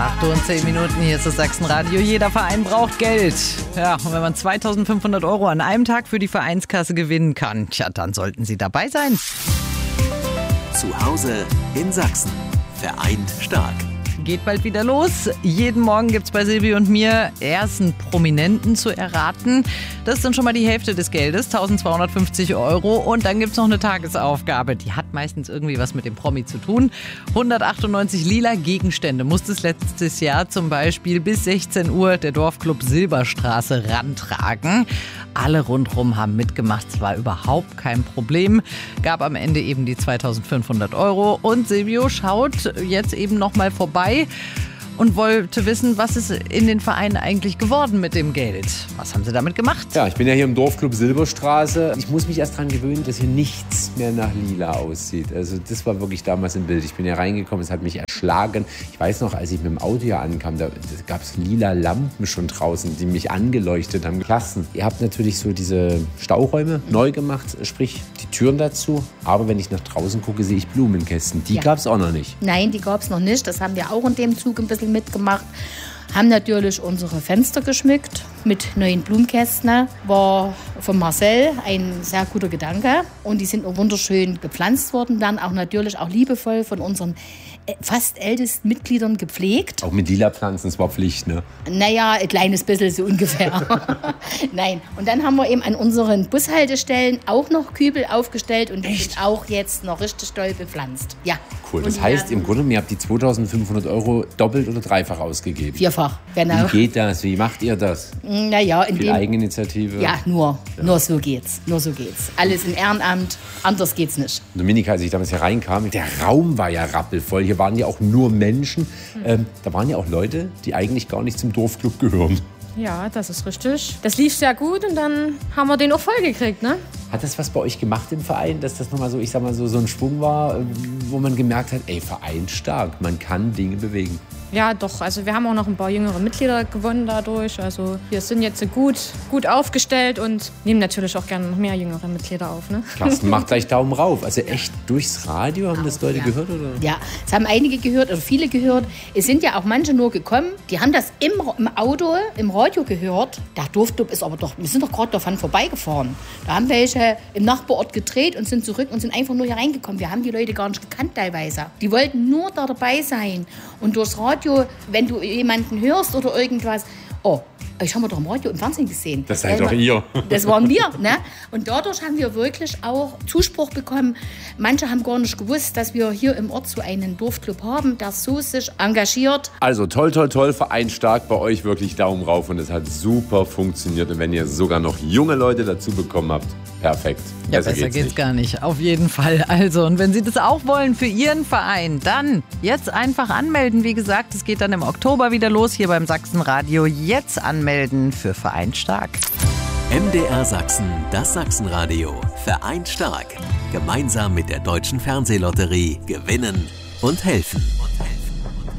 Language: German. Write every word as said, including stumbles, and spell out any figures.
acht Uhr und zehn Minuten, hier ist das Sachsenradio. Jeder Verein braucht Geld. Ja, und wenn man zweitausendfünfhundert Euro an einem Tag für die Vereinskasse gewinnen kann, tja, dann sollten Sie dabei sein. Zu Hause in Sachsen. Vereint stark. Geht bald wieder los. Jeden Morgen gibt es bei Silvi und mir ersten Prominenten zu erraten. Das ist dann schon mal die Hälfte des Geldes, eintausendzweihundertfünfzig Euro. Und dann gibt es noch eine Tagesaufgabe. Die hat meistens irgendwie was mit dem Promi zu tun. hundertachtundneunzig lila Gegenstände musste es letztes Jahr zum Beispiel bis sechzehn Uhr der Dorfclub Silberstraße rantragen. Alle rundherum haben mitgemacht. Es war überhaupt kein Problem. Gab am Ende eben die zweitausendfünfhundert Euro. Und Silvio schaut jetzt eben noch mal vorbei und wollte wissen, was ist in den Vereinen eigentlich geworden mit dem Geld. Was haben Sie damit gemacht? Ja, ich bin ja hier im Dorfclub Silberstraße. Ich muss mich erst daran gewöhnen, dass hier nichts mehr nach lila aussieht. Also das war wirklich damals im Bild. Ich bin hier reingekommen, es hat mich erschlagen. Ich weiß noch, als ich mit dem Auto hier ankam, da gab es lila Lampen schon draußen, die mich angeleuchtet haben. Klasse. Ihr habt natürlich so diese Stauräume neu gemacht, sprich die Türen dazu. Aber wenn ich nach draußen gucke, sehe ich Blumenkästen. Die ja. gab es auch noch nicht. Nein, die gab es noch nicht. Das haben wir auch in dem Zug ein bisschen mitgemacht. Haben natürlich unsere Fenster geschmückt mit neuen Blumenkästen. War von Marcel ein sehr guter Gedanke. Und die sind auch wunderschön gepflanzt worden. Dann auch natürlich auch liebevoll von unseren fast ältesten Mitgliedern gepflegt. Auch mit lila Pflanzen, das war Pflicht, ne? Naja, ein kleines bisschen so ungefähr. Nein. Und dann haben wir eben an unseren Bushaltestellen auch noch Kübel aufgestellt und die Echt? sind auch jetzt noch richtig doll bepflanzt. Ja. Cool. Das heißt, im Grunde, ihr habt die zweitausendfünfhundert Euro doppelt oder dreifach ausgegeben. Vierfach, genau. Wie geht das? Wie macht ihr das? Naja, in Viel dem... Eigeninitiative? Ja, nur. Ja. Nur so geht's. Nur so geht's. Alles im Ehrenamt. Anders geht's nicht. Dominika, als ich damals hier reinkam, der Raum war ja rappelvoll. Hier waren ja auch nur Menschen. Mhm. Ähm, da waren ja auch Leute, die eigentlich gar nicht zum Dorfclub gehören. Ja, das ist richtig. Das lief sehr gut und dann haben wir den auch voll gekriegt, ne? Hat das was bei euch gemacht im Verein, dass das nochmal so, ich sag mal, so, so ein Schwung war, wo man gemerkt hat, ey, Verein stark, man kann Dinge bewegen? Ja, doch. Also wir haben auch noch ein paar jüngere Mitglieder gewonnen dadurch. Also wir sind jetzt gut, gut aufgestellt und nehmen natürlich auch gerne noch mehr jüngere Mitglieder auf, ne? Carsten, macht gleich Daumen rauf. Also echt durchs Radio haben das Leute ja. gehört, oder? Ja, es haben einige gehört oder viele gehört. Es sind ja auch manche nur gekommen, die haben das im, im Auto, im Radio gehört. Der Dorfclub ist aber doch, wir sind doch gerade davon vorbeigefahren. Da haben welche im Nachbarort gedreht und sind zurück und sind einfach nur hier reingekommen. Wir haben die Leute gar nicht gekannt teilweise. Die wollten nur da dabei sein. Und durchs Radio, wenn du jemanden hörst oder irgendwas, oh, ich habe doch im Radio, im Fernsehen gesehen. Das seid doch ihr. Das waren wir, ne? Und dadurch haben wir wirklich auch Zuspruch bekommen. Manche haben gar nicht gewusst, dass wir hier im Ort so einen Dorfclub haben, der so sich engagiert. Also toll, toll, toll, Verein stark, bei euch wirklich Daumen rauf und es hat super funktioniert. Und wenn ihr sogar noch junge Leute dazu bekommen habt, perfekt. Ja, besser, besser geht's, geht's gar nicht. Auf jeden Fall. Also, und wenn Sie das auch wollen für Ihren Verein, dann jetzt einfach anmelden. Wie gesagt, es geht dann im Oktober wieder los hier beim Sachsenradio. Jetzt anmelden für Verein stark. M D R Sachsen, das Sachsenradio. Vereint stark. Gemeinsam mit der Deutschen Fernsehlotterie gewinnen und helfen.